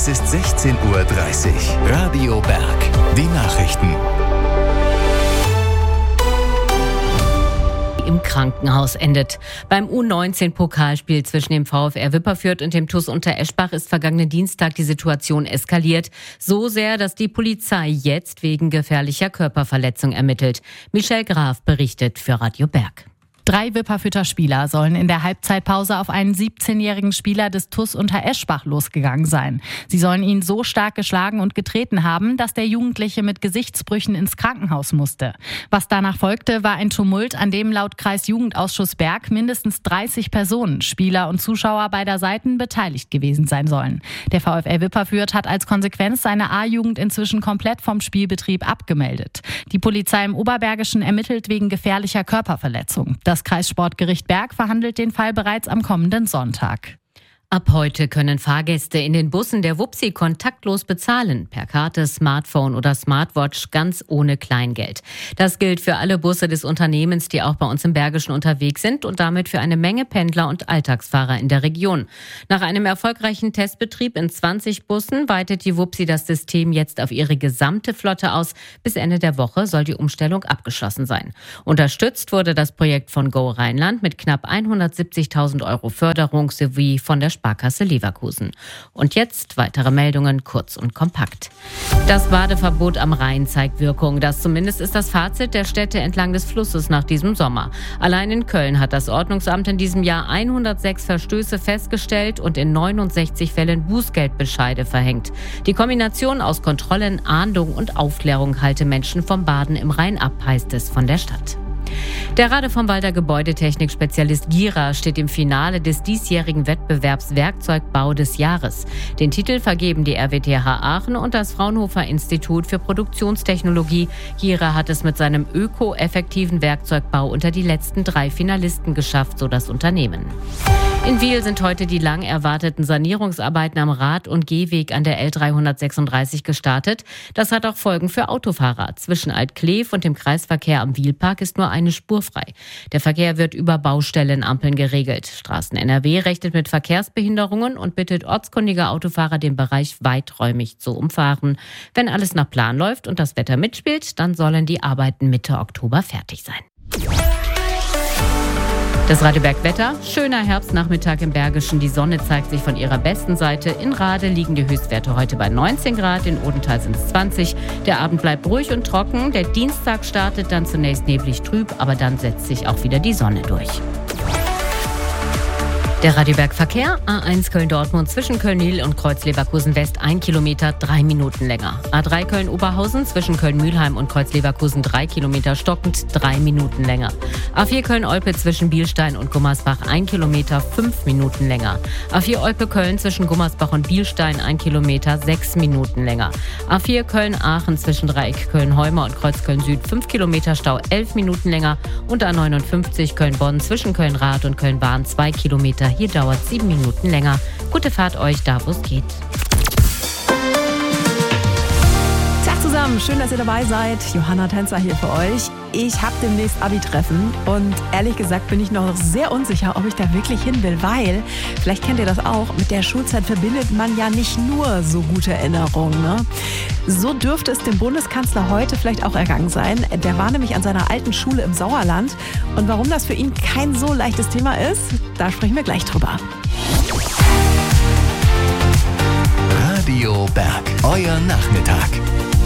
Es ist 16:30 Uhr. Radio Berg. Die Nachrichten. Im Krankenhaus endet. Beim U19-Pokalspiel zwischen dem VfR Wipperfürth und dem TuS Untereschbach ist vergangenen Dienstag die Situation eskaliert. So sehr, dass die Polizei jetzt wegen gefährlicher Körperverletzung ermittelt. Michelle Graf berichtet für Radio Berg. 3 Wipperfürther Spieler sollen in der Halbzeitpause auf einen 17-jährigen Spieler des TuS Untereschbach losgegangen sein. Sie sollen ihn so stark geschlagen und getreten haben, dass der Jugendliche mit Gesichtsbrüchen ins Krankenhaus musste. Was danach folgte, war ein Tumult, an dem laut Kreisjugendausschuss Berg mindestens 30 Personen, Spieler und Zuschauer beider Seiten beteiligt gewesen sein sollen. Der VfL Wipperfürth hat als Konsequenz seine A-Jugend inzwischen komplett vom Spielbetrieb abgemeldet. Die Polizei im Oberbergischen ermittelt wegen gefährlicher Körperverletzung. Das Kreissportgericht Berg verhandelt den Fall bereits am kommenden Sonntag. Ab heute können Fahrgäste in den Bussen der Wupsi kontaktlos bezahlen, per Karte, Smartphone oder Smartwatch, ganz ohne Kleingeld. Das gilt für alle Busse des Unternehmens, die auch bei uns im Bergischen unterwegs sind und damit für eine Menge Pendler und Alltagsfahrer in der Region. Nach einem erfolgreichen Testbetrieb in 20 Bussen weitet die Wupsi das System jetzt auf ihre gesamte Flotte aus. Bis Ende der Woche soll die Umstellung abgeschlossen sein. Unterstützt wurde das Projekt von Go Rheinland mit knapp 170.000 € Förderung sowie von der Sparkasse Leverkusen. Und jetzt weitere Meldungen, kurz und kompakt. Das Badeverbot am Rhein zeigt Wirkung. Das zumindest ist das Fazit der Städte entlang des Flusses nach diesem Sommer. Allein in Köln hat das Ordnungsamt in diesem Jahr 106 Verstöße festgestellt und in 69 Fällen Bußgeldbescheide verhängt. Die Kombination aus Kontrollen, Ahndung und Aufklärung halte Menschen vom Baden im Rhein ab, heißt es von der Stadt. Der Radevormwalder Gebäudetechnik-Spezialist Gira steht im Finale des diesjährigen Wettbewerbs Werkzeugbau des Jahres. Den Titel vergeben die RWTH Aachen und das Fraunhofer Institut für Produktionstechnologie. Gira hat es mit seinem öko-effektiven Werkzeugbau unter die letzten 3 Finalisten geschafft, so das Unternehmen. In Wiel sind heute die lang erwarteten Sanierungsarbeiten am Rad- und Gehweg an der L336 gestartet. Das hat auch Folgen für Autofahrer. Zwischen Altkleef und dem Kreisverkehr am Wielpark ist nur eine Spur frei. Der Verkehr wird über Baustellenampeln geregelt. Straßen NRW rechnet mit Verkehrsbehinderungen und bittet ortskundige Autofahrer, den Bereich weiträumig zu umfahren. Wenn alles nach Plan läuft und das Wetter mitspielt, dann sollen die Arbeiten Mitte Oktober fertig sein. Das Radio Berg Wetter, schöner Herbstnachmittag im Bergischen. Die Sonne zeigt sich von ihrer besten Seite. In Rade liegen die Höchstwerte heute bei 19 Grad, in Odenthal sind es 20. Der Abend bleibt ruhig und trocken. Der Dienstag startet dann zunächst neblig trüb, aber dann setzt sich auch wieder die Sonne durch. Der Radio Berg Verkehr, A1 Köln-Dortmund zwischen Köln-Nil und Kreuz-Leverkusen-West 1 Kilometer, 3 Minuten länger. A3 Köln-Oberhausen zwischen Köln-Mühlheim und Kreuz-Leverkusen 3 Kilometer stockend, 3 Minuten länger. A4 Köln-Olpe zwischen Bielstein und Gummersbach 1 Kilometer, 5 Minuten länger. A4 Olpe-Köln zwischen Gummersbach und Bielstein 1 Kilometer, 6 Minuten länger. A4 Köln-Aachen zwischen Dreieck Köln-Heumer und Kreuz Köln-Süd 5 Kilometer Stau, 11 Minuten länger. Und A59 Köln-Bonn zwischen Köln-Rath und Köln-Bahn 2 Kilometer. Hier dauert 7 Minuten länger. Gute Fahrt euch da, wo es geht. Tag zusammen, schön, dass ihr dabei seid. Johanna Tänzer hier für euch. Ich habe demnächst Abi-Treffen und ehrlich gesagt bin ich noch sehr unsicher, ob ich da wirklich hin will, weil, vielleicht kennt ihr das auch, mit der Schulzeit verbindet man ja nicht nur so gute Erinnerungen, ne? So dürfte es dem Bundeskanzler heute vielleicht auch ergangen sein. Der war nämlich an seiner alten Schule im Sauerland und warum das für ihn kein so leichtes Thema ist, da sprechen wir gleich drüber. Radio Berg, euer Nachmittag.